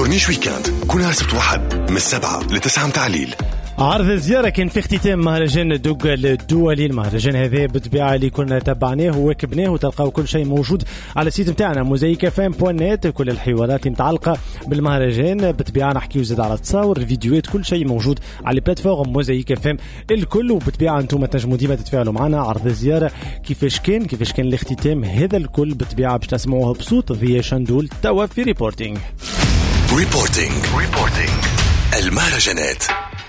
كورنيش ويكاند كل سبت واحد من 7 ل9 متاع. عرض الزيارة كان في اختتام مهرجان دوغا الدولي. المهرجان هذا بالطبيعة اللي كنا تبعناه وواكبناه، وتلقاو كل شيء موجود على السيت متاعنا mosaicfm.net. كل الحوارات المتعلقة بالمهرجان بالطبيعة نحكيو زاد على التصاور الفيديوهات، كل شيء موجود على البلاتفورم موزايك اف ام الكل. وبالطبيعة انتم تنجموا ديما تتفاعلوا معنا. عرض الزيارة كيفاش كان الاختتام، هذا الكل بالطبيعة باش تسمعوها بصوت ضياء شندول توا في ريبورتينغ المهرجانات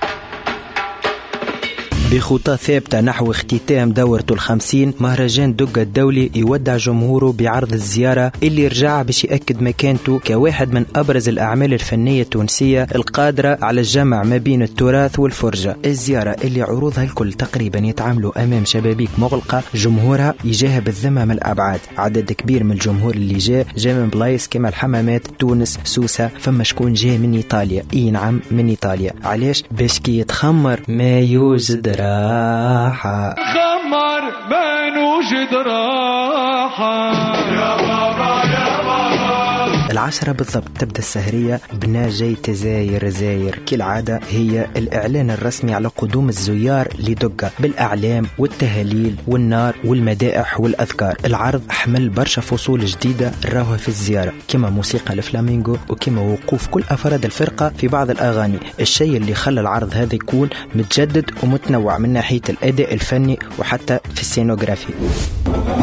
بخطى ثابتة نحو اختتام دورته 50. مهرجان دوغا الدولي يودع جمهوره بعرض الزيارة اللي رجع باش يأكد مكانته كواحد من أبرز الأعمال الفنية التونسية القادرة على الجمع ما بين التراث والفرجة. الزيارة اللي عروضها الكل تقريبا يتعاملوا أمام شبابيك مغلقة، جمهورها يجاه بالذمة من الأبعاد. عدد كبير من الجمهور اللي جاء من بلايص كما الحمامات، تونس، سوسة. فما شكون جاء من إيطاليا، نعم من إيطاليا. علاش؟ باش كي يتخمر ما يوجد راحة، خمر ما نوجد راحة. يا بابا يا بابا 10 بالضبط تبدأ السهرية بناجي تزاير زاير. كالعادة هي الإعلان الرسمي على قدوم الزيار لدوغا بالأعلام والتهاليل والنار والمدائح والأذكار. العرض حمل برشا فصول جديدة راها في الزيارة، كما موسيقى الفلامينغو وكما وقوف كل أفراد الفرقة في بعض الأغاني. الشيء اللي خلى العرض هذا يكون متجدد ومتنوع من ناحية الأداء الفني وحتى في السينوغرافي.